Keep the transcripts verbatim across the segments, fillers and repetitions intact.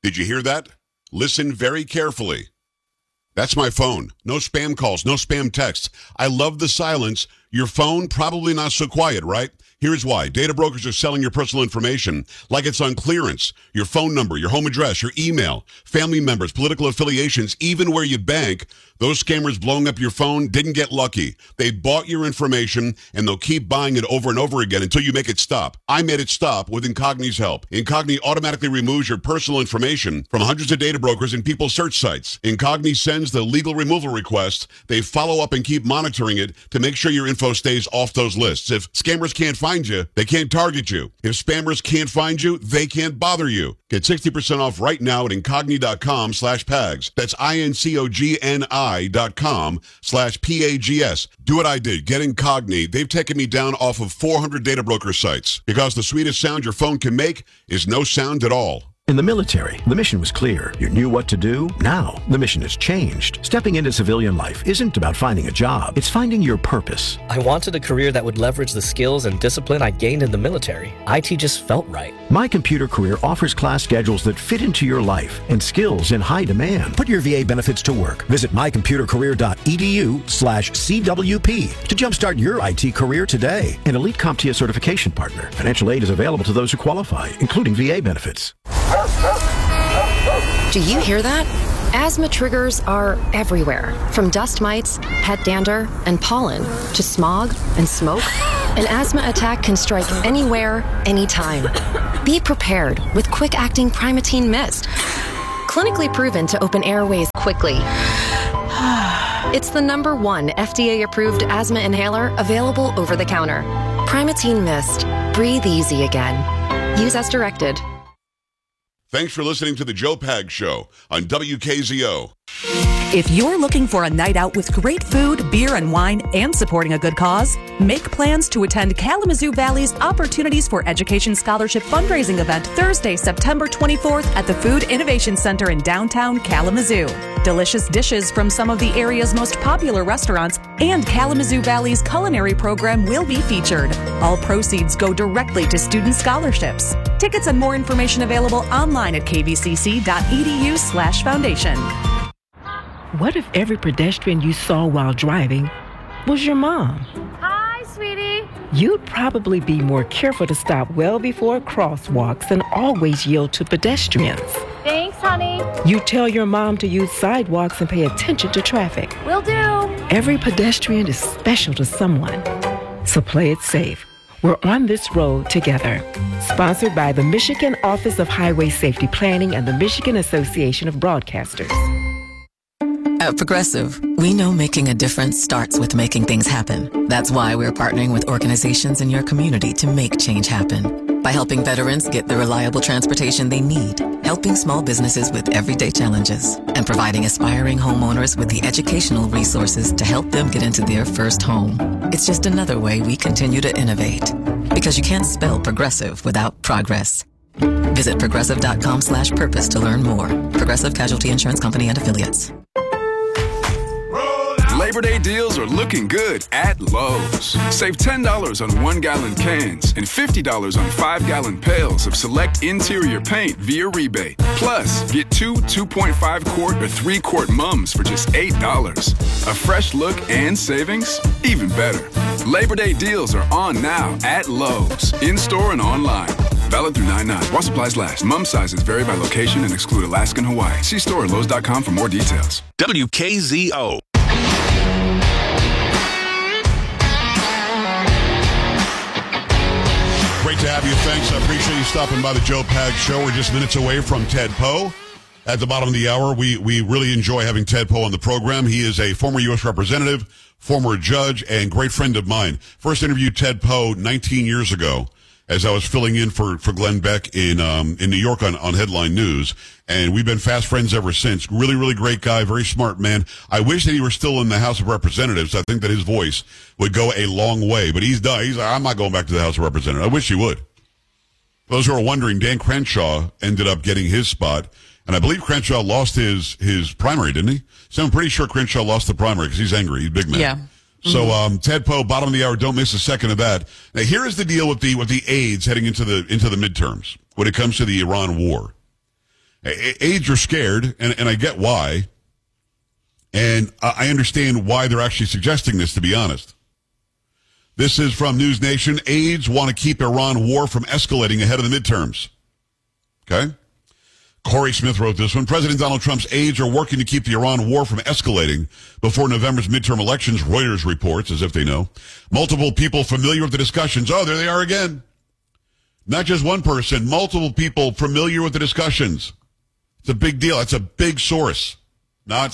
Did you hear that? Listen very carefully. That's my phone. No spam calls, no spam texts. I love the silence. Your phone, probably not so quiet, right? Here's why. Data brokers are selling your personal information like it's on clearance. Your phone number, your home address, your email, family members, political affiliations, even where you bank. Those scammers blowing up your phone didn't get lucky. They bought your information, and they'll keep buying it over and over again until you make it stop. I made it stop with Incogni's help. Incogni automatically removes your personal information from hundreds of data brokers and people's search sites. Incogni sends the legal removal request. They follow up and keep monitoring it to make sure your info stays off those lists. If scammers can't find you, they can't target you. If spammers can't find you, they can't bother you. Get sixty percent off right now at Incogni.com slash PAGS. That's I-N-C-O-G-N-I dot com slash P-A-G-S. Do what I did. Get Incogni. They've taken me down off of four hundred data broker sites because the sweetest sound your phone can make is no sound at all. In the military, the mission was clear. You knew what to do. Now, the mission has changed. Stepping into civilian life isn't about finding a job. It's finding your purpose. I wanted a career that would leverage the skills and discipline I gained in the military. I T just felt right. My Computer Career offers class schedules that fit into your life and skills in high demand. Put your V A benefits to work. Visit mycomputercareer.edu slash CWP to jumpstart your I T career today. An Elite CompTIA certification partner. Financial aid is available to those who qualify, including V A benefits. Do you hear that? Asthma triggers are everywhere, from dust mites, pet dander, and pollen, to smog and smoke. An asthma attack can strike anywhere, anytime. Be prepared with quick-acting Primatene Mist. Clinically proven to open airways quickly. It's the number one F D A-approved asthma inhaler available over the counter. Primatene Mist. Breathe easy again. Use as directed. Thanks for listening to the Joe Pags Show on W K Z O. If you're looking for a night out with great food, beer, and wine, and supporting a good cause, make plans to attend Kalamazoo Valley's Opportunities for Education Scholarship fundraising event Thursday, September twenty-fourth at the Food Innovation Center in downtown Kalamazoo. Delicious dishes from some of the area's most popular restaurants and Kalamazoo Valley's culinary program will be featured. All proceeds go directly to student scholarships. Tickets and more information available online at kvcc.edu slash foundation. What if every pedestrian you saw while driving was your mom? Hi, sweetie. You'd probably be more careful to stop well before crosswalks and always yield to pedestrians. Thanks, honey. You tell your mom to use sidewalks and pay attention to traffic. Will do. Every pedestrian is special to someone. So play it safe. We're on this road together. Sponsored by the Michigan Office of Highway Safety Planning and the Michigan Association of Broadcasters. At Progressive, we know making a difference starts with making things happen. That's why we're partnering with organizations in your community to make change happen. By helping veterans get the reliable transportation they need, helping small businesses with everyday challenges, and providing aspiring homeowners with the educational resources to help them get into their first home. It's just another way we continue to innovate. Because you can't spell progressive without progress. Visit progressive.com slash purpose to learn more. Progressive Casualty Insurance Company and Affiliates. Labor Day deals are looking good at Lowe's. Save ten dollars on one-gallon cans and fifty dollars on five-gallon pails of select interior paint via rebate. Plus, get two two point five quart or three quart mums for just eight dollars. A fresh look and savings? Even better. Labor Day deals are on now at Lowe's, in-store and online. Valid through nine nine. While supplies last. Mum sizes vary by location and exclude Alaska and Hawaii. See store at lowes dot com for more details. W K Z O. Great to have you. Thanks. I appreciate you stopping by the Joe Pags Show. We're just minutes away from Ted Poe. At the bottom of the hour, we, we really enjoy having Ted Poe on the program. He is a former U S representative, former judge, and great friend of mine. First interviewed Ted Poe nineteen years ago as I was filling in for, for Glenn Beck in um, in New York on, on Headline News. And we've been fast friends ever since. Really, really great guy, very smart man. I wish that he were still in the House of Representatives. I think that his voice would go a long way. But he's done. He's like, I'm not going back to the House of Representatives. I wish he would. For those who are wondering, Dan Crenshaw ended up getting his spot. And I believe Crenshaw lost his, his primary, didn't he? So I'm pretty sure Crenshaw lost the primary because he's angry. He's a big man. Yeah. So, um, Ted Poe, bottom of the hour, don't miss a second of that. Now, here is the deal with the, with the aides heading into the, into the midterms when it comes to the Iran war. Aides are scared, and, and I get why. And I understand why they're actually suggesting this, to be honest. This is from News Nation. Aides want to keep Iran war from escalating ahead of the midterms. Okay? Corey Smith wrote this one. President Donald Trump's aides are working to keep the Iran war from escalating before November's midterm elections, Reuters reports, as if they know. Multiple people familiar with the discussions. Oh, there they are again. Not just one person, multiple people familiar with the discussions. It's a big deal. It's a big source. Not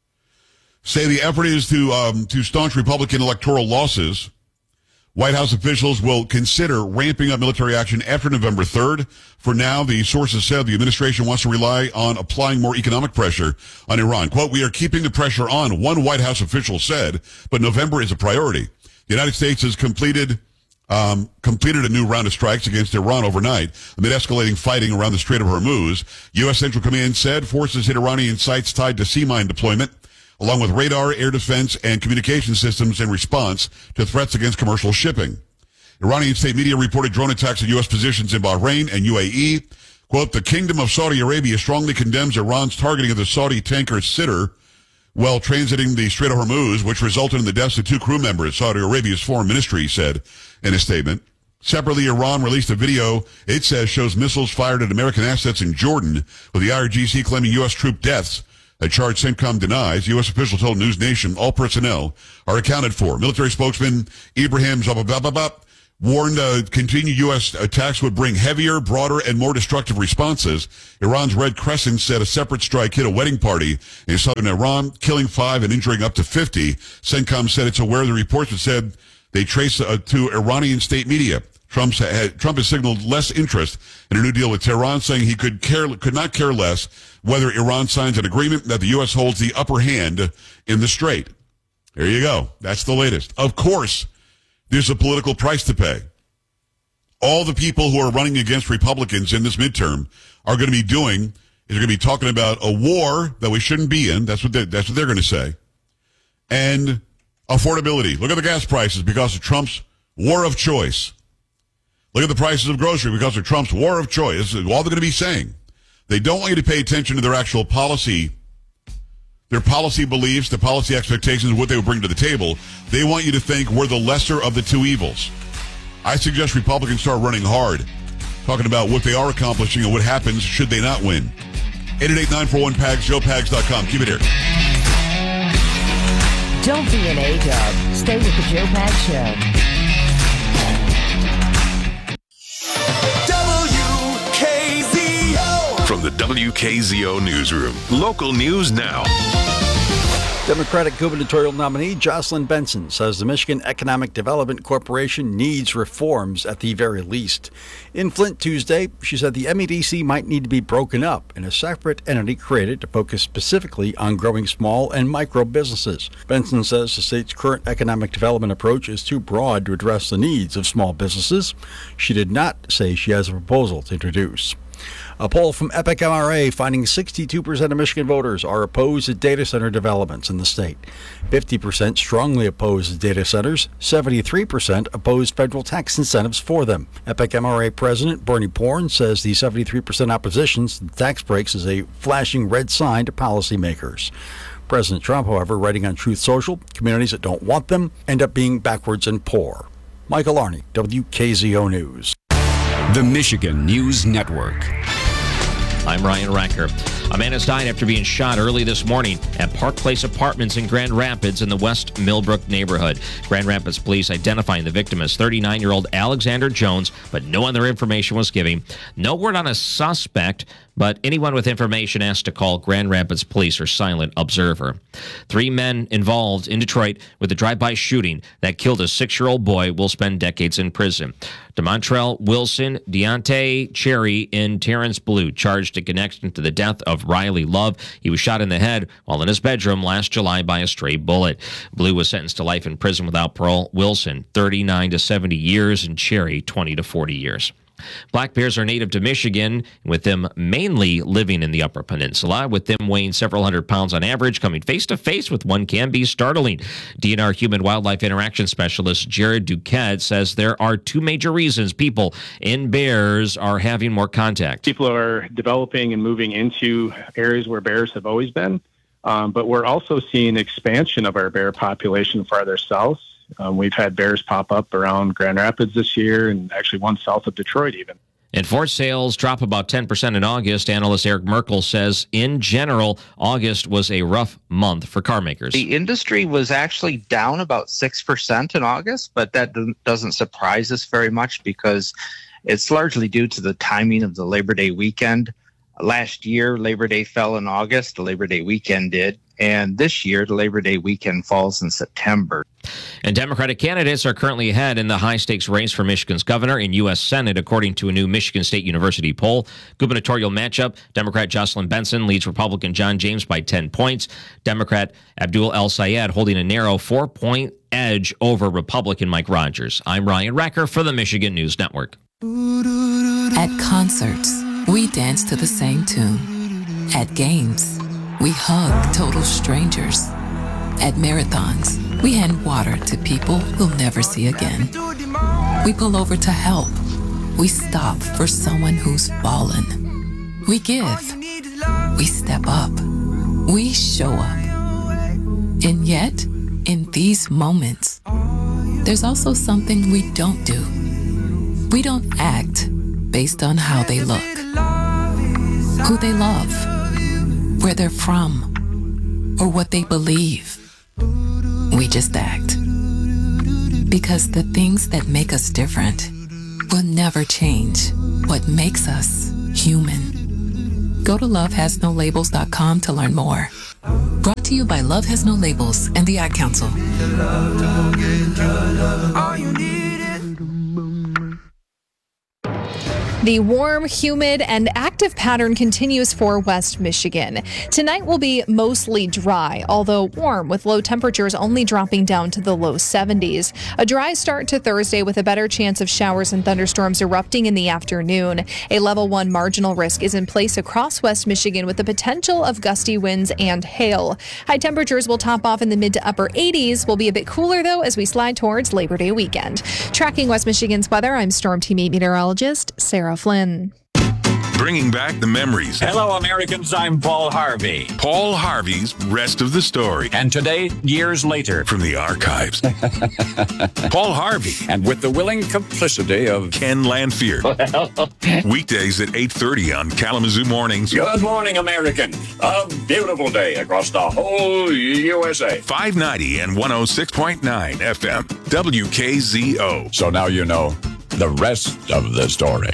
say the effort is to um, to staunch Republican electoral losses. White House officials will consider ramping up military action after November third. For now, the sources said the administration wants to rely on applying more economic pressure on Iran. Quote, we are keeping the pressure on, one White House official said, but November is a priority. The United States has completed um, completed a new round of strikes against Iran overnight amid escalating fighting around the Strait of Hormuz. U S. Central Command said forces hit Iranian sites tied to sea mine deployment, along with radar, air defense, and communication systems in response to threats against commercial shipping. Iranian state media reported drone attacks on U S positions in Bahrain and U A E. Quote, the Kingdom of Saudi Arabia strongly condemns Iran's targeting of the Saudi tanker Sidr while transiting the Strait of Hormuz, which resulted in the deaths of two crew members, Saudi Arabia's foreign ministry said in a statement. Separately, Iran released a video, it says, shows missiles fired at American assets in Jordan, with the I R G C claiming U S troop deaths. A charge CENTCOM denies. U S officials told News Nation all personnel are accounted for. Military spokesman Ibrahim Zabababab warned uh, continued U S attacks would bring heavier, broader, and more destructive responses. Iran's Red Crescent said a separate strike hit a wedding party in southern Iran, killing five and injuring up to fifty. CENTCOM said it's aware of the reports that said they trace uh, to Iranian state media. Trump's had, Trump has signaled less interest in a new deal with Tehran, saying he could care could not care less whether Iran signs an agreement that the U S holds the upper hand in the Strait. There you go. That's the latest. Of course, there's a political price to pay. All the people who are running against Republicans in this midterm are going to be doing is going to be talking about a war that we shouldn't be in. That's what they, that's what they're going to say. And affordability. Look at the gas prices because of Trump's war of choice. Look at the prices of grocery because of Trump's war of choice. This is all they're going to be saying. They don't want you to pay attention to their actual policy, their policy beliefs, the policy expectations, what they would bring to the table. They want you to think we're the lesser of the two evils. I suggest Republicans start running hard, talking about what they are accomplishing and what happens should they not win. eight eight eight, nine four one, P A G S, joe pags dot com. Keep it here. Don't be an A-dub. Stay with the Joe Pags Show. From the W K Z O Newsroom, local news now. Democratic gubernatorial nominee Jocelyn Benson says the Michigan Economic Development Corporation needs reforms at the very least. In Flint Tuesday, she said the M E D C might need to be broken up and a separate entity created to focus specifically on growing small and micro businesses. Benson says the state's current economic development approach is too broad to address the needs of small businesses. She did not say she has a proposal to introduce. A poll from Epic M R A finding sixty-two percent of Michigan voters are opposed to data center developments in the state. fifty percent strongly oppose the data centers. seventy-three percent oppose federal tax incentives for them. Epic M R A President Bernie Porn says the seventy-three percent opposition to the tax breaks is a flashing red sign to policymakers. President Trump, however, writing on Truth Social, communities that don't want them end up being backwards and poor. Michael Arney, W K Z O News. The Michigan News Network. I'm Ryan Recker. A man has died after being shot early this morning at Park Place Apartments in Grand Rapids in the West Millbrook neighborhood. Grand Rapids police identifying the victim as thirty-nine-year-old Alexander Jones, but no other information was given. No word on a suspect, but anyone with information asked to call Grand Rapids Police or Silent Observer. Three men involved in Detroit with a drive-by shooting that killed a six-year-old boy will spend decades in prison. DeMontrell Wilson, Deontay Cherry, and Terrence Blue charged in connection to the death of Riley Love. He was shot in the head while in his bedroom last July by a stray bullet. Blue was sentenced to life in prison without parole. Wilson, thirty-nine to seventy years, and Cherry, twenty to forty years. Black bears are native to Michigan, with them mainly living in the Upper Peninsula, with them weighing several hundred pounds on average. Coming face-to-face with one can be startling. D N R Human-Wildlife Interaction Specialist Jared Duquette says there are two major reasons people in bears are having more contact. People are developing and moving into areas where bears have always been, um, but we're also seeing expansion of our bear population farther south. Um, we've had bears pop up around Grand Rapids this year, and actually one south of Detroit even. And Ford sales drop about ten percent in August. Analyst Eric Merkel says, in general, August was a rough month for car makers. The industry was actually down about six percent in August, but that doesn't surprise us very much because it's largely due to the timing of the Labor Day weekend. Last year, Labor Day fell in August. The Labor Day weekend did. And this year, the Labor Day weekend falls in September. And Democratic candidates are currently ahead in the high-stakes race for Michigan's governor and U S Senate, according to a new Michigan State University poll. Gubernatorial matchup, Democrat Jocelyn Benson leads Republican John James by ten points. Democrat Abdul El-Sayed holding a narrow four-point edge over Republican Mike Rogers. I'm Ryan Recker for the Michigan News Network. At concerts, we dance to the same tune. At games, we hug total strangers. At marathons, we hand water to people we'll never see again. We pull over to help. We stop for someone who's fallen. We give. We step up. We show up. And yet, in these moments, there's also something we don't do. We don't act based on how they look, who they love, where they're from, or what they believe. We just act. Because the things that make us different will never change what makes us human. Go to love has no labels dot com to learn more. Brought to you by Love Has No Labels and the Ad Council. The warm, humid, and active pattern continues for West Michigan. Tonight will be mostly dry, although warm, with low temperatures only dropping down to the low seventies. A dry start to Thursday with a better chance of showers and thunderstorms erupting in the afternoon. A level one marginal risk is in place across West Michigan with the potential of gusty winds and hail. High temperatures will top off in the mid to upper eighties. Will be a bit cooler, though, as we slide towards Labor Day weekend. Tracking West Michigan's weather, I'm Storm Team eight meteorologist Sarah Flynn. Bringing back the memories. Hello, Americans. I'm Paul Harvey. Paul Harvey's Rest of the Story. And today, years later. From the archives. Paul Harvey. And with the willing complicity of Ken Lanfear. Well. Weekdays at eight thirty on Kalamazoo Mornings. Good morning, American. A beautiful day across the whole U S A. five ninety and one oh six point nine F M. W K Z O. So now you know the rest of the story.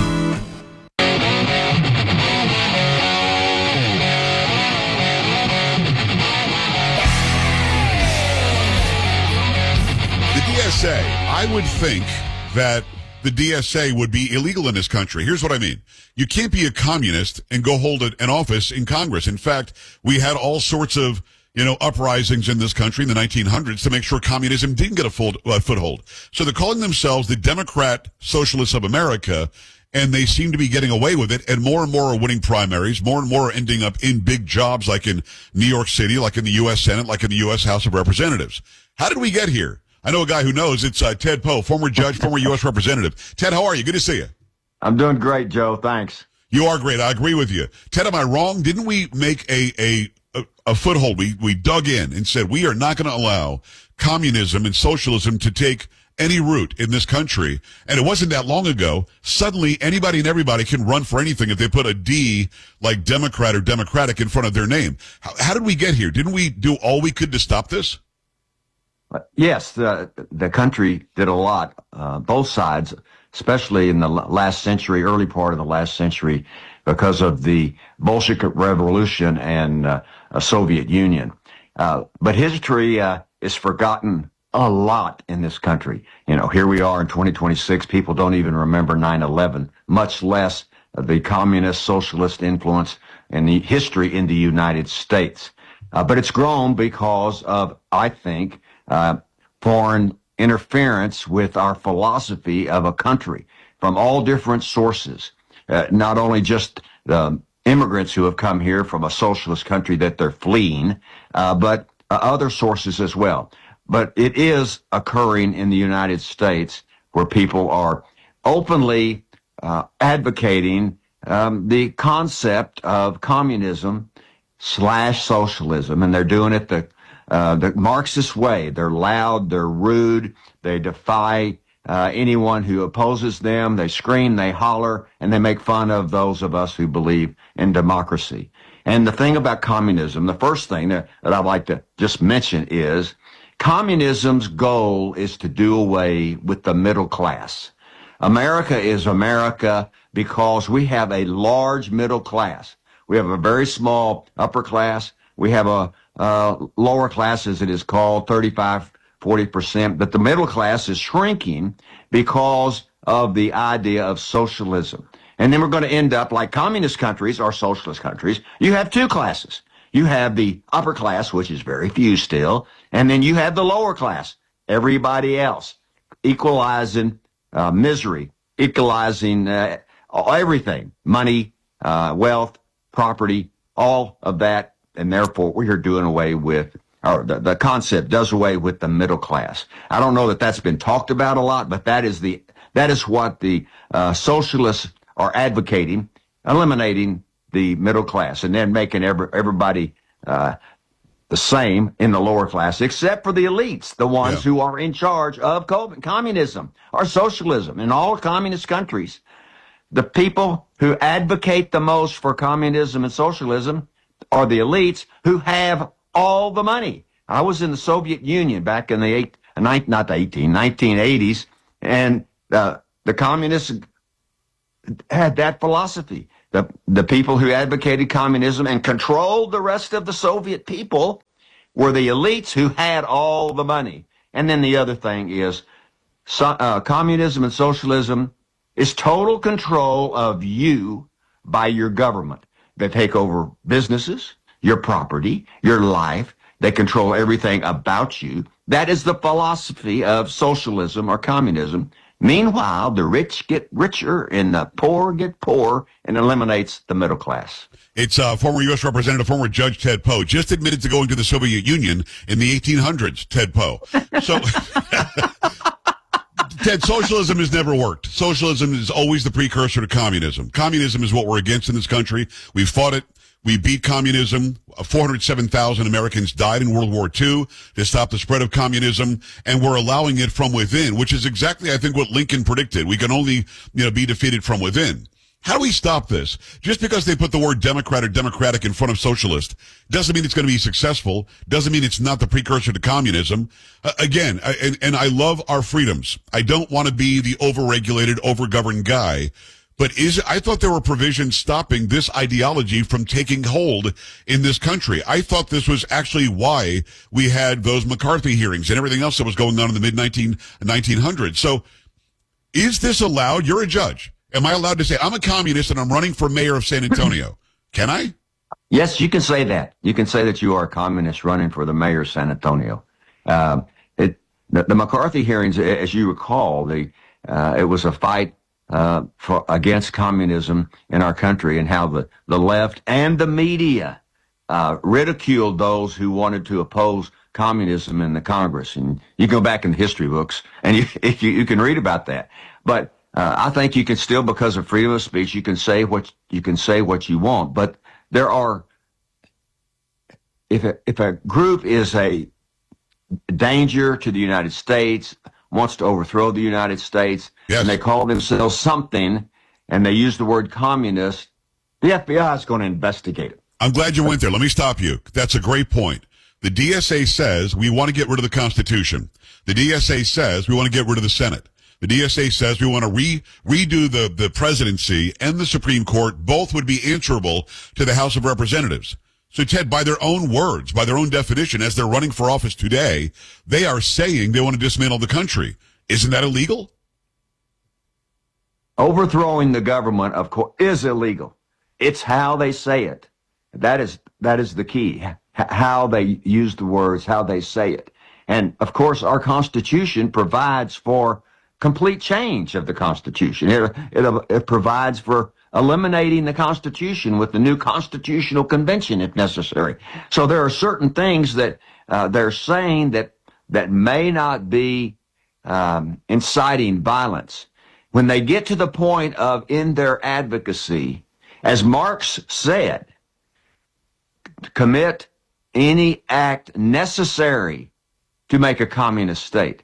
I would think that the D S A would be illegal in this country. Here's what I mean. You can't be a communist and go hold an office in Congress. In fact, we had all sorts of, you know, uprisings in this country in the nineteen hundreds to make sure communism didn't get a full, uh, foothold. So they're calling themselves the Democrat Socialists of America, and they seem to be getting away with it. And more and more are winning primaries. More and more are ending up in big jobs like in New York City, like in the U S Senate, like in the U S House of Representatives. How did we get here? I know a guy who knows. It's uh, Ted Poe, former judge, former U S representative. Ted, how are you? Good to see you. I'm doing great, Joe. Thanks. You are great. I agree with you. Ted, am I wrong? Didn't we make a a a, a foothold? We we dug in and said we are not going to allow communism and socialism to take any root in this country. And it wasn't that long ago. Suddenly, anybody and everybody can run for anything if they put a D like Democrat or Democratic in front of their name. How, how did we get here? Didn't we do all we could to stop this? Yes, the the country did a lot, uh, both sides, especially in the last century, early part of the last century, because of the Bolshevik Revolution and uh, a Soviet Union. Uh, but history uh, is forgotten a lot in this country. You know, here we are in twenty twenty-six. People don't even remember nine eleven, much less the communist socialist influence in the history in the United States. Uh, but it's grown because of, I think, Uh, foreign interference with our philosophy of a country. from all different sources, uh, not only just the immigrants who have come here from a socialist country that they're fleeing, uh, but uh, other sources as well. But it is occurring in the United States where people are openly uh, advocating um, the concept of communism slash socialism, and they're doing it the uh, the Marxist way. They're loud, they're rude, they defy uh, anyone who opposes them. They scream, they holler, and they make fun of those of us who believe in democracy. And the thing about communism, the first thing that, that I'd like to just mention is communism's goal is to do away with the middle class. America is America because we have a large middle class. We have a very small upper class. We have a uh, lower class, as it is called, thirty-five, forty percent. But the middle class is shrinking because of the idea of socialism. And then we're going to end up like communist countries or socialist countries. You have two classes. You have the upper class, which is very few still, and then you have the lower class, everybody else, equalizing uh, misery, equalizing uh, everything, money, uh, wealth, property, all of that. And therefore, we are doing away with, or the, the concept does away with the middle class. I don't know that that's been talked about a lot, but that is the that is what the uh, socialists are advocating, eliminating the middle class and then making every, everybody uh, the same in the lower class, except for the elites, the ones yeah. who are in charge of communism or socialism in all communist countries. The people who advocate the most for communism and socialism are the elites who have all the money. I was in the Soviet Union back in the eight, not the eighteen, nineteen eighties, and uh, the communists had that philosophy. The, the people who advocated communism and controlled the rest of the Soviet people were the elites who had all the money. And then the other thing is so, uh, communism and socialism is total control of you by your government. They take over businesses, your property, your life. They control everything about you. That is the philosophy of socialism or communism. Meanwhile, the rich get richer and the poor get poorer, and eliminates the middle class. It's uh, former U S Representative, former Judge Ted Poe, just admitted to going to the Soviet Union in the eighteen hundreds, Ted Poe. So, Ted, socialism has never worked. Socialism is always the precursor to communism. Communism is what we're against in this country. We fought it. We beat communism. four hundred seven thousand Americans died in World War Two to stop the spread of communism, and we're allowing it from within, which is exactly, I think, what Lincoln predicted. We can only, you know, be defeated from within. How do we stop this? Just because they put the word Democrat or Democratic in front of socialist doesn't mean it's going to be successful, doesn't mean it's not the precursor to communism. Uh, again, I, and, and I love our freedoms. I don't want to be the overregulated, overgoverned guy. But is I thought there were provisions stopping this ideology from taking hold in this country. I thought this was actually why we had those McCarthy hearings and everything else that was going on in the mid nineteen hundreds. So is this allowed? You're a judge. Am I allowed to say, I'm a communist and I'm running for mayor of San Antonio? Can I? Yes, you can say that. You can say that you are a communist running for the mayor of San Antonio. Uh, it, the, the McCarthy hearings, as you recall, the, uh, it was a fight Uh, for against communism in our country, and how the, the left and the media uh, ridiculed those who wanted to oppose communism in the Congress. And you go back in the history books, and you, if you, you can read about that. But uh, I think you can still, because of freedom of speech, you can say what you can say what you want. But there are, if a, if a group is a danger to the United States, wants to overthrow the United States, yes. and they call themselves something, and they use the word communist, the F B I is going to investigate it. I'm glad you went there. Let me stop you. That's a great point. The D S A says we want to get rid of the Constitution. The D S A says we want to get rid of the Senate. The D S A says we want to re redo the, the presidency and the Supreme Court. Both would be answerable to the House of Representatives. So, Ted, by their own words, by their own definition, as they're running for office today, they are saying they want to dismantle the country. Isn't that illegal? Overthrowing the government, of course, is illegal. It's how they say it. That is that is the key. H- how they use the words, how they say it. And, of course, our Constitution provides for complete change of the Constitution. It, it, it provides for eliminating the Constitution with the new Constitutional Convention if necessary. So there are certain things that uh, they're saying that that may not be um, inciting violence. When they get to the point of in their advocacy, as Marx said, commit any act necessary to make a communist state.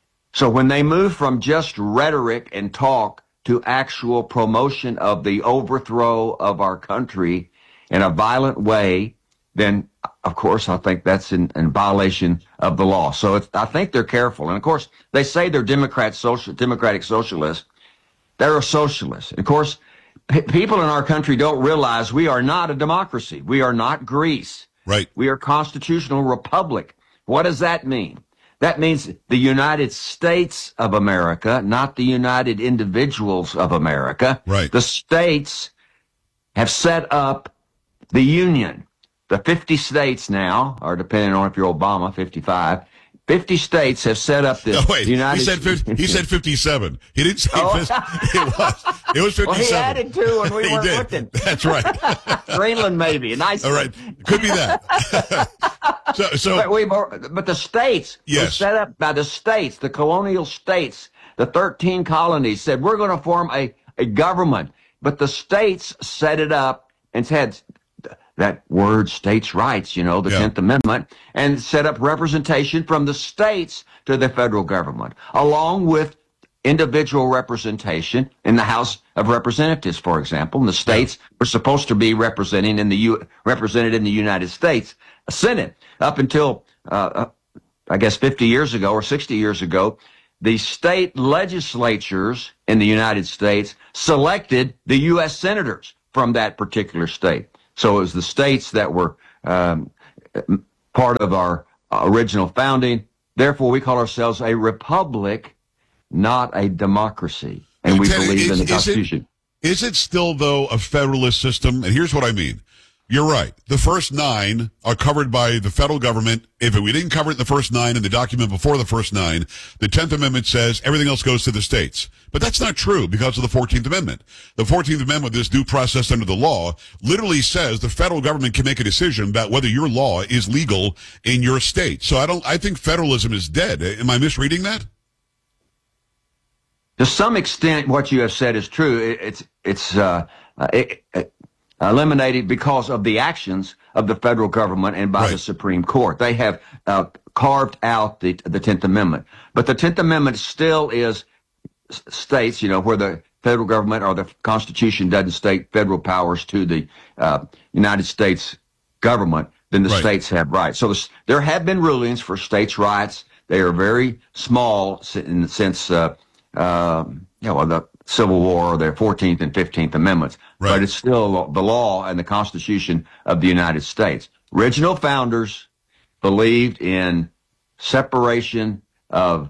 So when they move from just rhetoric and talk to actual promotion of the overthrow of our country in a violent way, then, of course, I think that's in, in violation of the law. So it's, I think they're careful. And, of course, they say they're Democrat social, democratic socialists. They're a socialist. And, of course, p- people in our country don't realize we are not a democracy. We are not Greece. Right. We are a constitutional republic. What does that mean? That means the United States of America, not the United Individuals of America. Right. The states have set up the union. The fifty states now, or depending on if you're Obama, fifty-five, fifty states have set up the, no, wait, the United he said fifty, he said fifty-seven. He didn't say Oh. fifty. It was, it was fifty-seven. Well, he added two and we He weren't did. looking. That's right. Greenland, maybe. Nice. All right. Could be that. so, so But, we, but the states were Yes. set up by the states, the colonial states, the thirteen colonies said, we're going to form a, a government. But the states set it up and said that word states' rights, you know, the Yeah. tenth Amendment, and set up representation from the states to the federal government, along with individual representation in the House of Representatives, for example. And the states were supposed to be representing in the U- represented in the United States Senate. Up until, uh, I guess, fifty years ago or sixty years ago, the state legislatures in the United States selected the U S senators from that particular state. So it was the states that were um, part of our original founding. Therefore, we call ourselves a republic, not a democracy. And we Lieutenant, believe is- in the is it- Constitution. Is it still, though, a federalist system? And here's what I mean. You're right. The first nine are covered by the federal government. If we didn't cover it in the first nine in the document before the first nine, the tenth Amendment says everything else goes to the states. But that's not true because of the fourteenth Amendment. The fourteenth Amendment, this due process under the law, literally says the federal government can make a decision about whether your law is legal in your state. So I don't, I think federalism is dead. Am I misreading that? To some extent, what you have said is true. It, it's it's uh, it, it eliminated because of the actions of the federal government and by Right. the Supreme Court. They have uh, carved out the the tenth Amendment, but the tenth Amendment still is s- states, you know, where the federal government or the Constitution doesn't state federal powers to the uh, United States government, then the Right. states have rights. So this, there have been rulings for states' rights. They are very small si- in the sense. Uh, Um, you know, the Civil War, the fourteenth and fifteenth Amendments, Right. but it's still the law and the Constitution of the United States. Original founders believed in separation of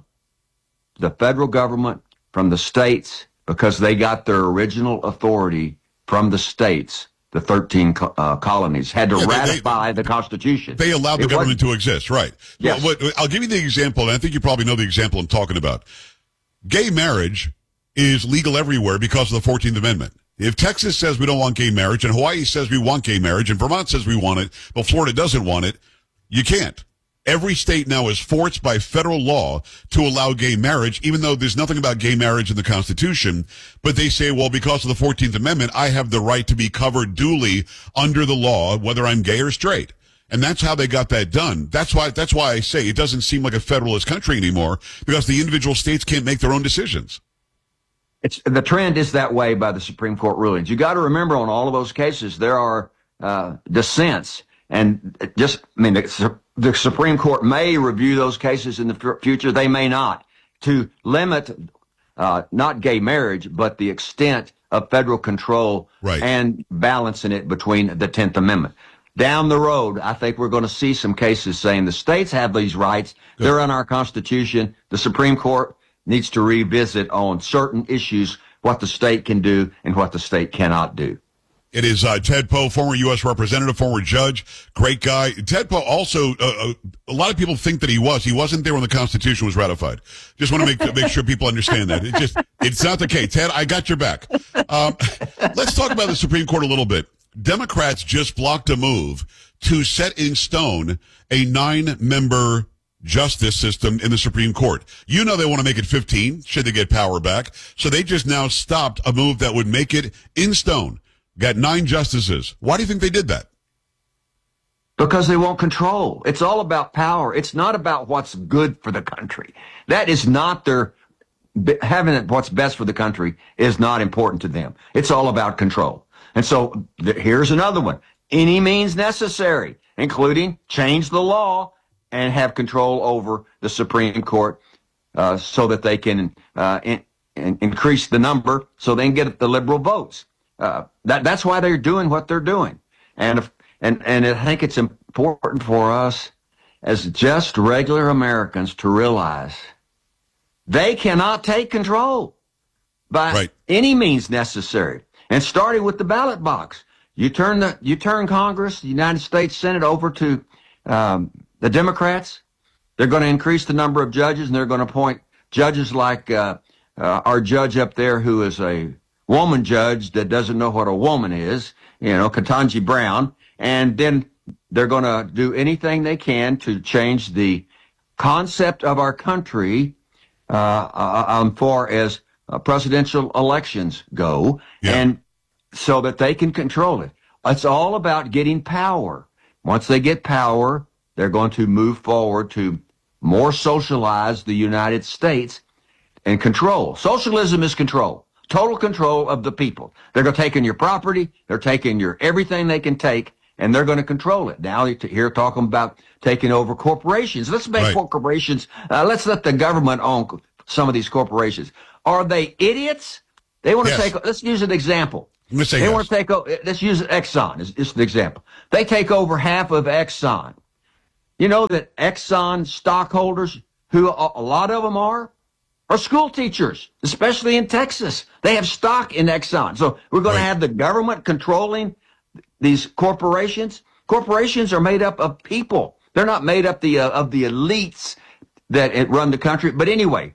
the federal government from the states because they got their original authority from the states. The thirteen co- uh, colonies had to Yeah, they- they- ratify the Constitution. They allowed the It government wasn't- to exist, right? Yes. Well, what- I'll give you the example, and I think you probably know the example I'm talking about. Gay marriage is legal everywhere because of the fourteenth Amendment. If Texas says we don't want gay marriage, and Hawaii says we want gay marriage, and Vermont says we want it, but Florida doesn't want it, you can't. Every state now is forced by federal law to allow gay marriage, even though there's nothing about gay marriage in the Constitution. But they say, well, because of the fourteenth Amendment, I have the right to be covered duly under the law, whether I'm gay or straight. And that's how they got that done. That's why, that's why I say it doesn't seem like a federalist country anymore, because the individual states can't make their own decisions. It's the trend is that way by the Supreme Court rulings. You got to remember, on all of those cases, there are uh, dissents, and just I mean, the, the Supreme Court may review those cases in the f- future. They may not, to limit uh, not gay marriage, but the extent of federal control Right. and balancing it between the tenth Amendment. Down the road, I think we're going to see some cases saying the states have these rights. Good. They're in our Constitution. The Supreme Court needs to revisit on certain issues what the state can do and what the state cannot do. It is uh, Ted Poe, former U S representative, former judge, great guy. Ted Poe also, uh, a lot of people think that he was. He wasn't there when the Constitution was ratified. Just want to make make sure people understand that. It just it's not the case. Ted, I got your back. Um, let's talk about the Supreme Court a little bit. Democrats just blocked a move to set in stone a nine-member justice system in the Supreme Court. You know they want to make it fifteen, should they get power back. So they just now stopped a move that would make it in stone. Got nine justices. Why do you think they did that? Because they want control. It's all about power. It's not about what's good for the country. That is not their, having it what's best for the country is not important to them. It's all about control. And so th- here's another one. Any means necessary, including change the law and have control over the Supreme Court uh, so that they can uh, in, in, increase the number so they can get the liberal votes. Uh, that that's why they're doing what they're doing, and if, and and I think it's important for us as just regular Americans to realize they cannot take control by right. any means necessary. And starting with the ballot box, you turn the you turn Congress, the United States Senate over to um, the Democrats. They're going to increase the number of judges, and they're going to appoint judges like uh, uh, our judge up there, who is a woman judge that doesn't know what a woman is, you know, Ketanji Brown, and then they're going to do anything they can to change the concept of our country uh, uh, um, far as uh, presidential elections go, yeah. and so that they can control it. It's all about getting power. Once they get power, they're going to move forward to more socialize the United States and control. Socialism is control. Total control of the people. They're going to take in your property. They're taking your everything they can take, and they're going to control it. Now here talking about taking over corporations. Let's make right. corporations. Uh, let's let the government own some of these corporations. Are they idiots? They want to yes. take. Let's use an example. They yes. want to take over. Let's use Exxon. It's, it's an example. They take over half of Exxon. You know that Exxon stockholders, who a, a lot of them are. Are school teachers, especially in Texas. They have stock in Exxon. So we're going right. to have the government controlling these corporations. Corporations are made up of people. They're not made up the uh, of the elites that it run the country. But anyway,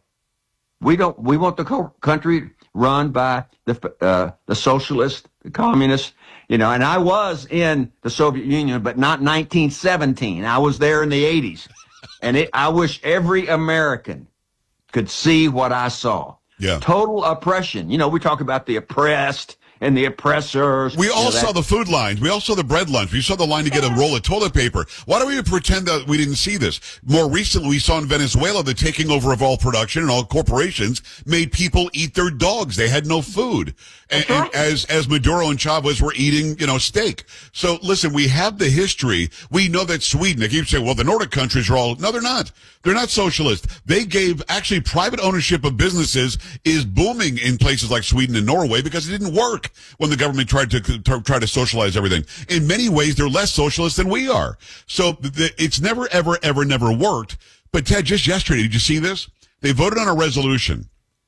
we don't. We want the co- country run by the uh, the socialists, the communists. You know, and I was in the Soviet Union, but not nineteen seventeen. I was there in the eighties, and it, I wish every American could see what I saw. Yeah. Total oppression. You know, we talk about the oppressed and the oppressors. We all you know, saw the food lines. We all saw the bread lines. We saw the line to get a roll of toilet paper. Why do we pretend that we didn't see this? More recently, we saw in Venezuela the taking over of all production and all corporations made people eat their dogs. They had no food. And, right. and as as Maduro and Chavez were eating, you know, steak. So listen, we have the history. We know that Sweden, they keep saying, well, the Nordic countries are all, no, they're not. They're not socialist. They gave, actually, private ownership of businesses is booming in places like Sweden and Norway because it didn't work when the government tried to, to try to socialize everything. In many ways, they're less socialist than we are. So the, it's never, ever, ever, never worked. But Ted, just yesterday, did you see this? They voted on a resolution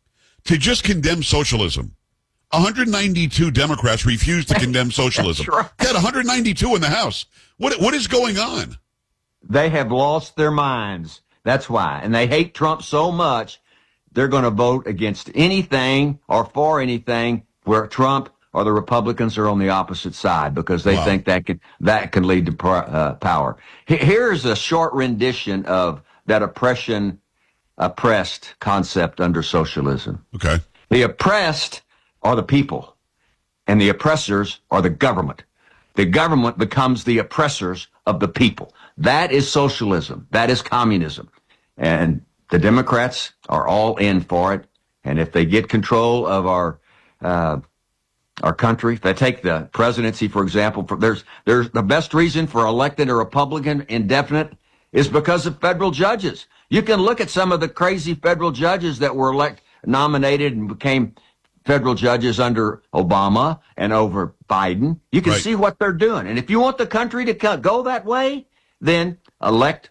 to just condemn socialism. one hundred ninety-two Democrats refused to condemn socialism. Right. Ted, one hundred ninety-two in the House. What What is going on? They have lost their minds. That's why. And they hate Trump so much, they're going to vote against anything or for anything where Trump or the Republicans are on the opposite side because they wow. think that can that can lead to uh, power. Here's a short rendition of that oppression, oppressed concept under socialism. Okay. The oppressed are the people, and the oppressors are the government. The government becomes the oppressors of the people. That is socialism. That is communism. And the Democrats are all in for it. And if they get control of our uh, our country, if they take the presidency, for example, for, there's there's the best reason for electing a Republican indefinite is because of federal judges. You can look at some of the crazy federal judges that were elect nominated and became federal judges under Obama and over Biden. You can right. see what they're doing. And if you want the country to go that way, then elect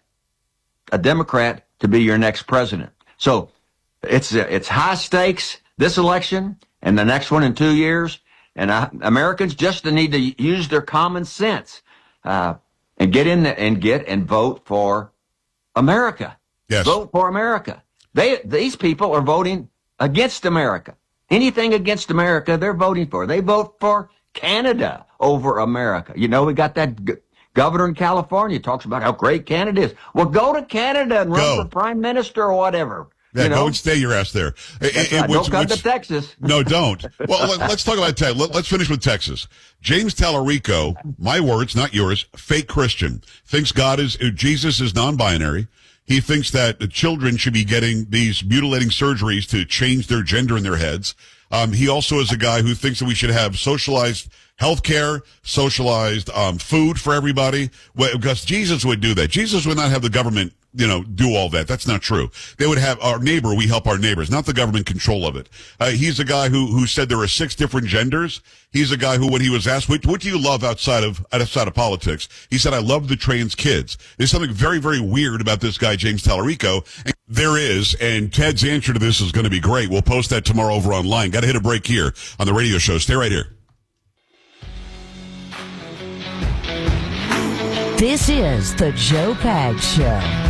a Democrat to be your next president. So it's it's high stakes this election and the next one in two years. And uh, Americans just need to use their common sense uh, and get in there and get and vote for America. Yes. Vote for America. They these people are voting against America. Anything against America, they're voting for. They vote for Canada over America. You know, we got that g- governor in California talks about how great Canada is. Well, go to Canada and run Go. for prime minister or whatever. Yeah, you know? go and stay your ass there. That's It- right. which- Don't come which- to Texas. No, don't. Well, let, let's talk about Texas. Let, let's finish with Texas. James Tallarico, my words, not yours, fake Christian, thinks God is, Jesus is non-binary. He thinks that the children should be getting these mutilating surgeries to change their gender in their heads. Um, he also is a guy who thinks that we should have socialized healthcare, socialized um, food for everybody, well, because Jesus would do that. Jesus would not have the government, you know, do all that. That's not true. They would have our neighbor. We help our neighbors, not the government control of it. Uh, he's a guy who who said there are six different genders. He's a guy who, when he was asked, what, what do you love outside of outside of politics? He said, I love the trans kids. There's something very, very weird about this guy, James Tallarico. And there is, and Ted's answer to this is going to be great. We'll post that tomorrow over online. Got to hit a break here on the radio show. Stay right here. This is the Joe Pags Show.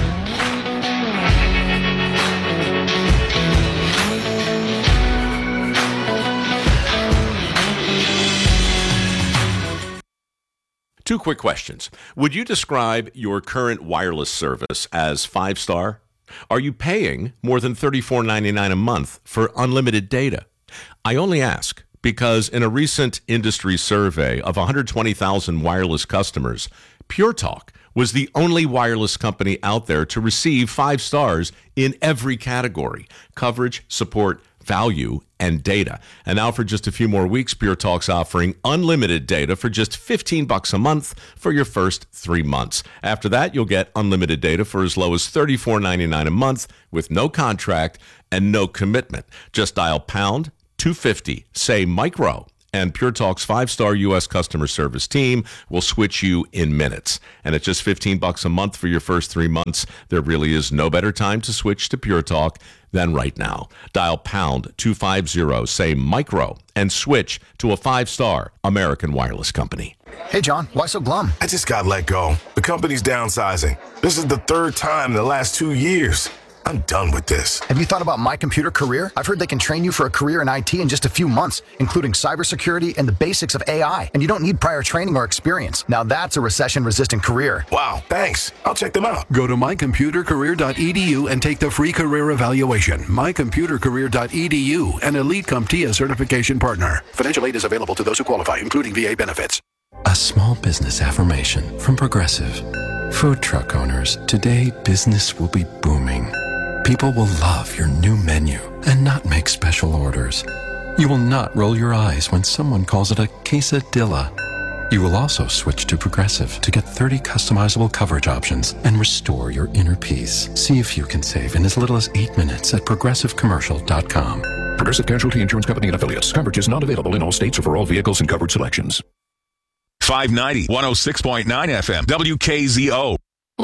Two quick questions. Would you describe your current wireless service as five-star? Are you paying more than thirty-four ninety-nine a month for unlimited data? I only ask because in a recent industry survey of one hundred twenty thousand wireless customers, Pure Talk was the only wireless company out there to receive five stars in every category: coverage, support, value, and data. And now for just a few more weeks, Pure Talk's offering unlimited data for just fifteen bucks a month for your first three months. After that, you'll get unlimited data for as low as thirty-four ninety-nine a month with no contract and no commitment. Just dial pound two fifty, say micro, and Pure Talk's five-star U S customer service team will switch you in minutes. And at just fifteen bucks a month for your first three months, there really is no better time to switch to Pure Talk than right now. Dial pound two fifty, say micro, and switch to a five-star American wireless company. Hey, John, why so glum? I just got let go. The company's downsizing. This is the third time in the last two years. I'm done with this. Have you thought about My Computer Career? I've heard they can train you for a career in I T in just a few months, including cybersecurity and the basics of A I. And you don't need prior training or experience. Now that's a recession-resistant career. Wow, thanks. I'll check them out. Go to my computer career dot e d u and take the free career evaluation. my computer career dot e d u, an Elite CompTIA certification partner. Financial aid is available to those who qualify, including V A benefits. A small business affirmation from Progressive. Food truck owners, today business will be booming. People will love your new menu and not make special orders. You will not roll your eyes when someone calls it a quesadilla. You will also switch to Progressive to get thirty customizable coverage options and restore your inner peace. See if you can save in as little as eight minutes at progressive commercial dot com. Progressive Casualty Insurance Company and Affiliates. Coverage is not available in all states or for all vehicles and coverage selections. five ninety, one oh six point nine F M, W K Z O.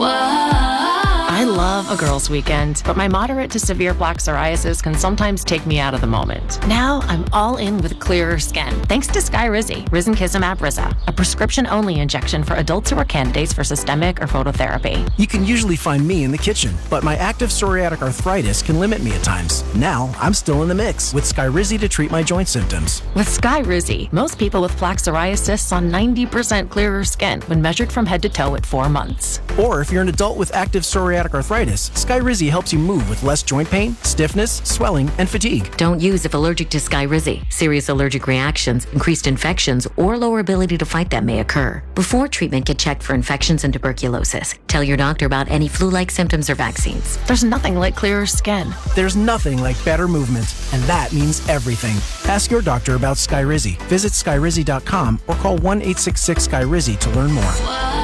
I love a girls' weekend, but my moderate to severe plaque psoriasis can sometimes take me out of the moment. Now I'm all in with clearer skin, thanks to Skyrizi, Risankizumab Riza, a prescription-only injection for adults who are candidates for systemic or phototherapy. You can usually find me in the kitchen, but my active psoriatic arthritis can limit me at times. Now I'm still in the mix with Skyrizi to treat my joint symptoms. With Skyrizi, most people with plaque psoriasis saw ninety percent clearer skin when measured from head to toe at four months. Or if you're an adult with active psoriatic arthritis, Skyrizi helps you move with less joint pain, stiffness, swelling, and fatigue. Don't use if allergic to Skyrizi. Serious allergic reactions, increased infections, or lower ability to fight them may occur. Before treatment, get checked for infections and tuberculosis. Tell your doctor about any flu-like symptoms or vaccines. There's nothing like clearer skin. There's nothing like better movement, and that means everything. Ask your doctor about Skyrizi. Visit skyrizi dot com or call one eight six six Skyrizi to learn more.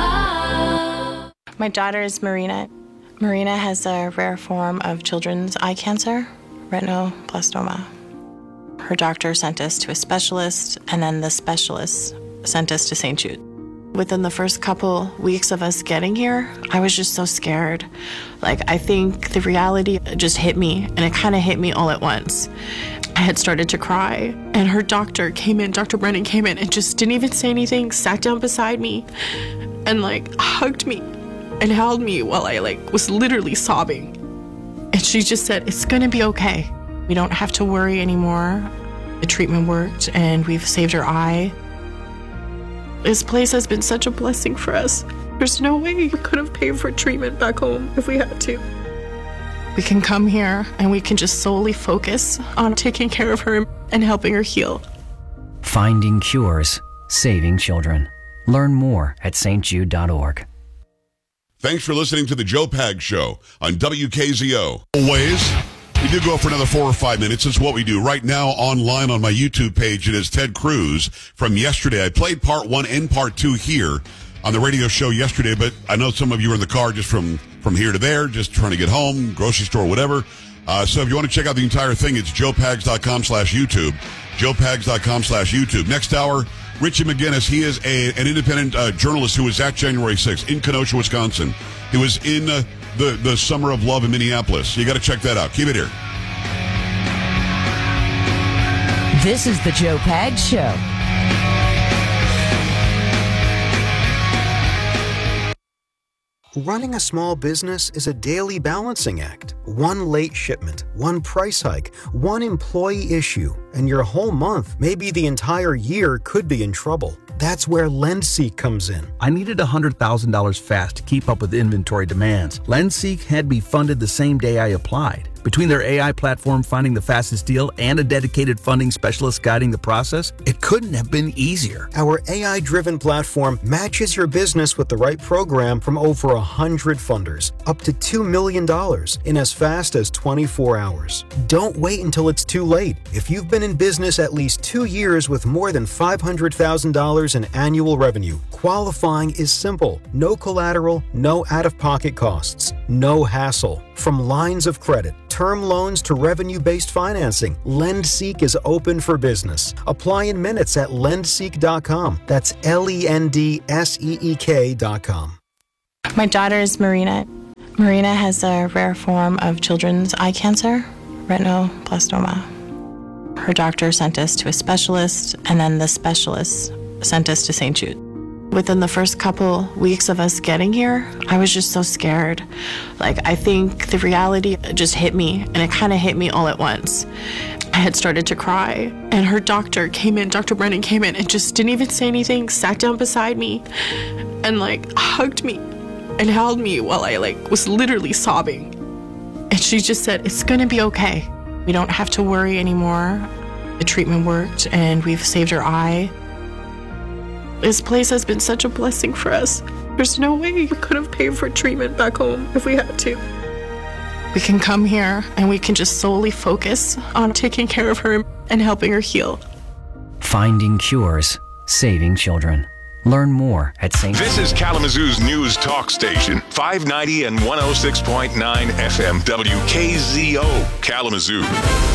My daughter is Marina. Marina has a rare form of children's eye cancer, retinoblastoma. Her doctor sent us to a specialist, and then the specialist sent us to Saint Jude. Within the first couple weeks of us getting here, I was just so scared. Like, I think the reality just hit me, and it kind of hit me all at once. I had started to cry, and her doctor came in, Doctor Brennan came in and just didn't even say anything, sat down beside me and like hugged me and held me while I like was literally sobbing. And she just said, "It's gonna be okay. We don't have to worry anymore. The treatment worked and we've saved her eye." This place has been such a blessing for us. There's no way we could have paid for treatment back home if we had to. We can come here and we can just solely focus on taking care of her and helping her heal. Finding cures, saving children. Learn more at s t jude dot org. Thanks for listening to the Joe Pag Show on W K Z O. Always, we do go for another four or five minutes. It's what we do. Right now, online on my YouTube page, it is Ted Cruz from yesterday. I played part one and part two here on the radio show yesterday, but I know some of you are in the car just from, from here to there, just trying to get home, grocery store, whatever. Uh, so if you want to check out the entire thing, it's joe pags dot com slash YouTube. joe pags dot com slash YouTube. Next hour, Richie McGinnis. He is a, an independent uh, journalist who was at January sixth in Kenosha, Wisconsin. He was in uh, the, the Summer of Love in Minneapolis. You got to check that out. Keep it here. This is the Joe Pag Show. Running a small business is a daily balancing act. One late shipment, one price hike, one employee issue, and your whole month, maybe the entire year, could be in trouble. That's where LendSeek comes in. I needed one hundred thousand dollars fast to keep up with inventory demands. LendSeek had me funded the same day I applied. Between their A I platform finding the fastest deal and a dedicated funding specialist guiding the process, it couldn't have been easier. Our A I-driven platform matches your business with the right program from over one hundred funders, up to two million dollars in as fast as twenty-four hours. Don't wait until it's too late. If you've been in business at least two years with more than five hundred thousand dollars in annual revenue, qualifying is simple. No collateral, no out-of-pocket costs, no hassle. From lines of credit, term loans to revenue-based financing, LendSeek is open for business. Apply in minutes at lend seek dot com. That's L E N D S E E K dot com. My daughter is Marina. Marina has a rare form of children's eye cancer, retinoblastoma. Her doctor sent us to a specialist, and then the specialist sent us to Saint Jude. Within the first couple weeks of us getting here, I was just so scared. Like, I think the reality just hit me, and it kind of hit me all at once. I had started to cry, and her doctor came in, Doctor Brennan came in and just didn't even say anything, sat down beside me and like hugged me and held me while I like was literally sobbing. And she just said, "It's gonna be okay. We don't have to worry anymore. The treatment worked and we've saved her eye." This place has been such a blessing for us. There's no way we could have paid for treatment back home if we had to. We can come here and we can just solely focus on taking care of her and helping her heal. Finding cures, saving children. Learn more at Saint This is Kalamazoo's news talk station, five ninety and one oh six point nine F M W K Z O, Kalamazoo.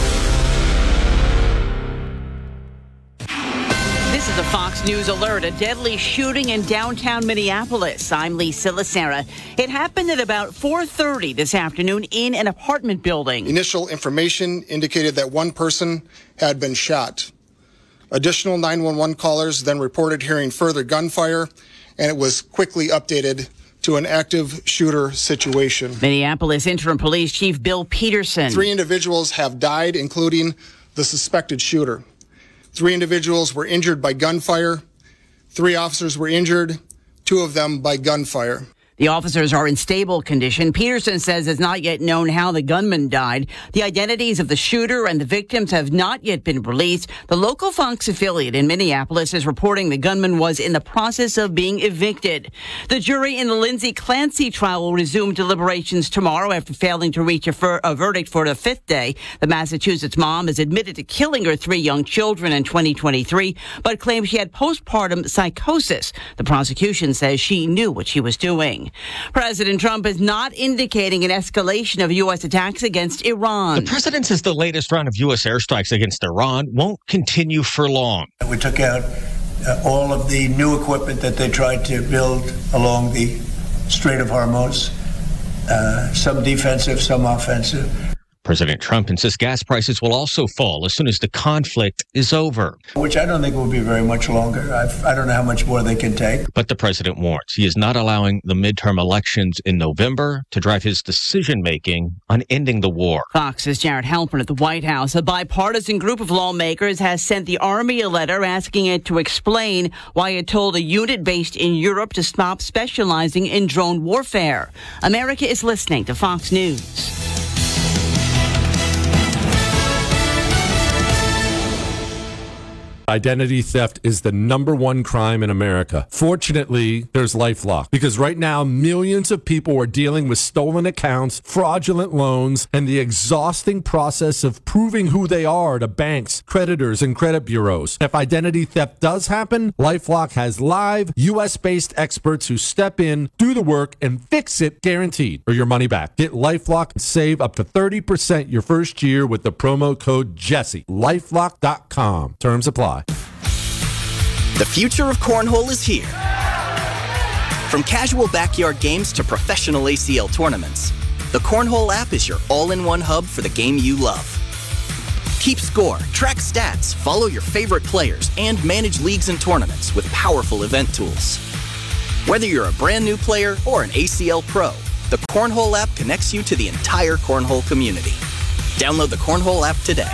This is a Fox News alert. A deadly shooting in downtown Minneapolis. I'm Lee Silasera. It happened at about four thirty this afternoon in an apartment building. Initial information indicated that one person had been shot. Additional nine one one callers then reported hearing further gunfire, and it was quickly updated to an active shooter situation. Minneapolis Interim Police Chief Bill Peterson. Three individuals have died, including the suspected shooter. Three individuals were injured by gunfire. Three officers were injured, two of them by gunfire. The officers are in stable condition. Peterson says it's not yet known how the gunman died. The identities of the shooter and the victims have not yet been released. The local Fox affiliate in Minneapolis is reporting the gunman was in the process of being evicted. The jury in the Lindsay Clancy trial will resume deliberations tomorrow after failing to reach a, fir- a verdict for the fifth day. The Massachusetts mom has admitted to killing her three young children in twenty twenty-three, but claims she had postpartum psychosis. The prosecution says she knew what she was doing. President Trump is not indicating an escalation of U S attacks against Iran. The president says the latest round of U S airstrikes against Iran won't continue for long. We took out uh, all of the new equipment that they tried to build along the Strait of Hormuz, uh, some defensive, some offensive. President Trump insists gas prices will also fall as soon as the conflict is over. Which I don't think will be very much longer. I've, I don't know how much more they can take. But the president warns he is not allowing the midterm elections in November to drive his decision-making on ending the war. Fox's Jared Halpern at the White House. A bipartisan group of lawmakers has sent the Army a letter asking it to explain why it told a unit based in Europe to stop specializing in drone warfare. America is listening to Fox News. Identity theft is the number one crime in America. Fortunately, there's LifeLock, because right now millions of people are dealing with stolen accounts, fraudulent loans, and the exhausting process of proving who they are to banks, creditors, and credit bureaus. If identity theft does happen, LifeLock has live U S-based experts who step in, do the work, and fix it guaranteed, or your money back. Get LifeLock and save up to thirty percent your first year with the promo code Jesse. LifeLock dot com. Terms apply. The future of cornhole is here. From casual backyard games to professional A C L tournaments, the Cornhole app is your all-in-one hub for the game you love. Keep score, track stats, follow your favorite players, and manage leagues and tournaments with powerful event tools. Whether you're a brand new player or an A C L pro, the Cornhole app connects you to the entire cornhole community. Download the Cornhole app today.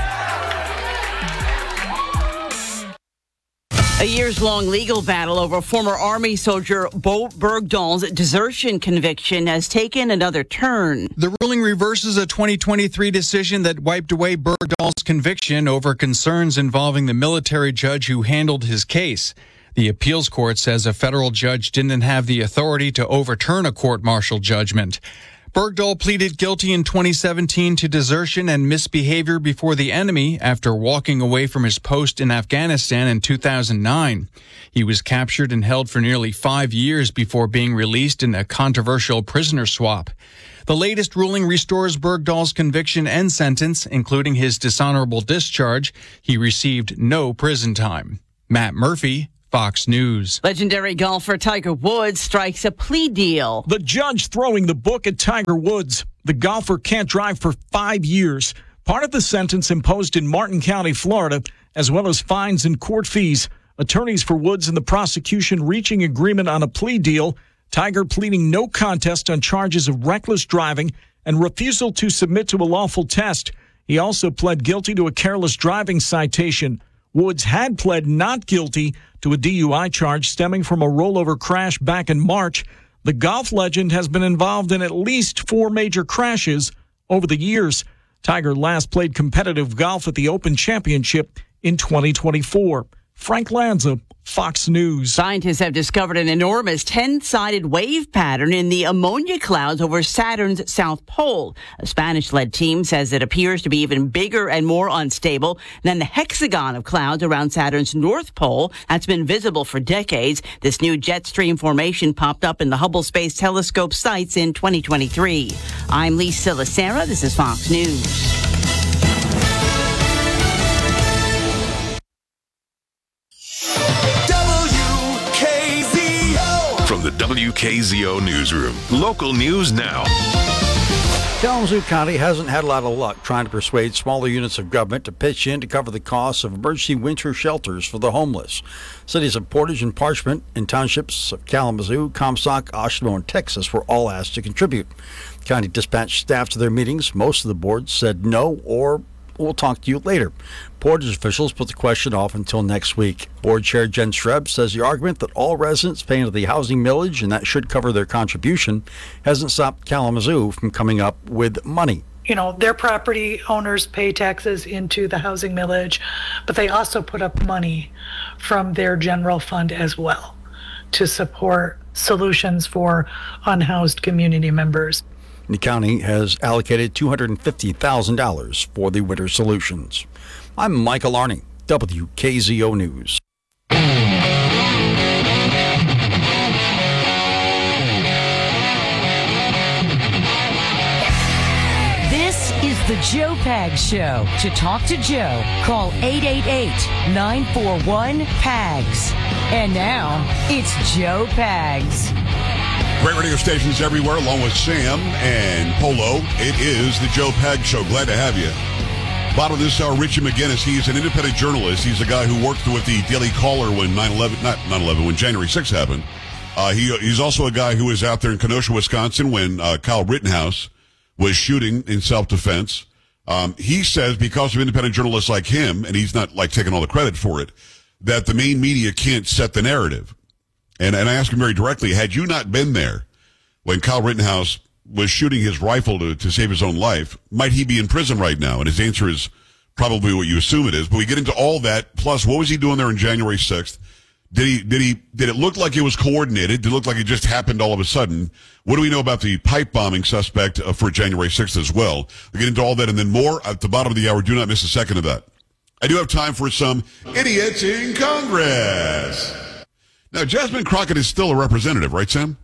A years-long legal battle over former Army soldier Bo Bergdahl's desertion conviction has taken another turn. The ruling reverses a twenty twenty-three decision that wiped away Bergdahl's conviction over concerns involving the military judge who handled his case. The appeals court says a federal judge didn't have the authority to overturn a court-martial judgment. Bergdahl pleaded guilty in twenty seventeen to desertion and misbehavior before the enemy after walking away from his post in Afghanistan in two thousand nine. He was captured and held for nearly five years before being released in a controversial prisoner swap. The latest ruling restores Bergdahl's conviction and sentence, including his dishonorable discharge. He received no prison time. Matt Murphy, Fox News. Legendary golfer Tiger Woods strikes a plea deal. The judge throwing the book at Tiger Woods. The golfer can't drive for five years. Part of the sentence imposed in Martin County, Florida, as well as fines and court fees. Attorneys for Woods and the prosecution reaching agreement on a plea deal. Tiger pleading no contest on charges of reckless driving and refusal to submit to a lawful test. He also pled guilty to a careless driving citation. Woods had pled not guilty to a D U I charge stemming from a rollover crash back in March. The golf legend has been involved in at least four major crashes over the years. Tiger last played competitive golf at the Open Championship in twenty twenty-four. Frank Lanza, Fox News. Scientists have discovered an enormous ten-sided wave pattern in the ammonia clouds over Saturn's south pole. A Spanish-led team says it appears to be even bigger and more unstable than the hexagon of clouds around Saturn's north pole that's been visible for decades. This new jet stream formation popped up in the Hubble Space Telescope sites in twenty twenty-three. I'm Lisa Lacera. This is Fox News. From the W K Z O newsroom, local news now. Kalamazoo County hasn't had a lot of luck trying to persuade smaller units of government to pitch in to cover the costs of emergency winter shelters for the homeless. Cities of Portage and Parchment and townships of Kalamazoo, Comstock, Oshawa, and Texas were all asked to contribute. The county dispatched staff to their meetings. Most of the boards said no or we'll talk to you later. Portage officials put the question off until next week. Board Chair Jen Streb says the argument that all residents pay into the housing millage and that should cover their contribution hasn't stopped Kalamazoo from coming up with money. You know, their property owners pay taxes into the housing millage, but they also put up money from their general fund as well to support solutions for unhoused community members. The county has allocated two hundred fifty thousand dollars for the winter solutions. I'm Michael Arney, W K Z O News. This is the Joe Pags Show. To talk to Joe, call eight eight eight, nine four one, P A G S. And now, it's Joe Pags. Great radio stations everywhere, along with Sam and Polo. It is the Joe Pag Show. Glad to have you. Bottom of this hour, Richie McGinnis. He's an independent journalist. He's a guy who worked with the Daily Caller when nine eleven, not nine eleven, when January sixth happened. Uh, he, he's also a guy who was out there in Kenosha, Wisconsin when uh, Kyle Rittenhouse was shooting in self-defense. Um, he says because of independent journalists like him, and he's not like taking all the credit for it, that the main media can't set the narrative. And, and I asked him very directly, had you not been there when Kyle Rittenhouse was shooting his rifle to, to save his own life, might he be in prison right now? And his answer is probably what you assume it is. But we get into all that. Plus, what was he doing there on January sixth? Did he, did he, did it look like it was coordinated? Did it look like it just happened all of a sudden? What do we know about the pipe bombing suspect uh, for January sixth as well? We'll get into all that and then more at the bottom of the hour. Do not miss a second of that. I do have time for some idiots in Congress. Now, Jasmine Crockett is still a representative, right, Sam?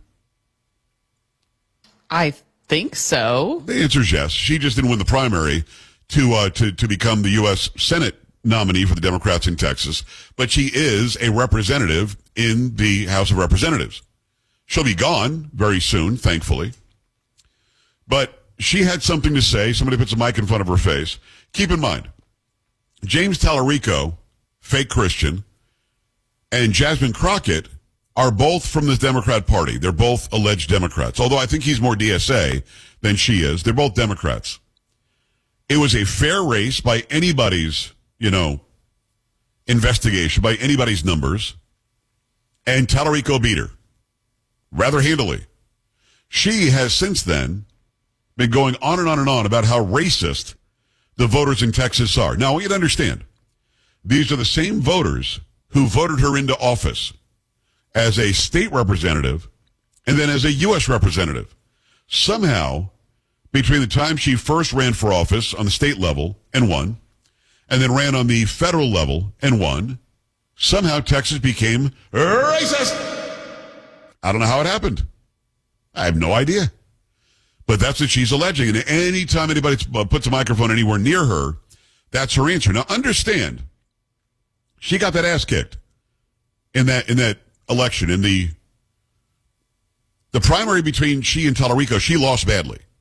I think so. The answer is yes. She just didn't win the primary to uh, to to become the U S Senate nominee for the Democrats in Texas, but she is a representative in the House of Representatives. She'll be gone very soon, thankfully. But she had something to say. Somebody puts a mic in front of her face. Keep in mind, James Tallarico, fake Christian, and Jasmine Crockett are both from the Democrat Party. They're both alleged Democrats, although I think he's more D S A than she is. They're both Democrats. It was a fair race by anybody's, you know, investigation, by anybody's numbers, and Tallarico beat her rather handily. She has since then been going on and on and on about how racist the voters in Texas are. Now, I want you to understand, these are the same voters who voted her into office as a state representative and then as a U S representative. Somehow, between the time she first ran for office on the state level and won, and then ran on the federal level and won, somehow Texas became racist. I don't know how it happened. I have no idea. But that's what she's alleging. And any time anybody puts a microphone anywhere near her, that's her answer. Now, understand, she got that ass kicked in that in that election. In the the primary between she and Tallarico, she lost badly.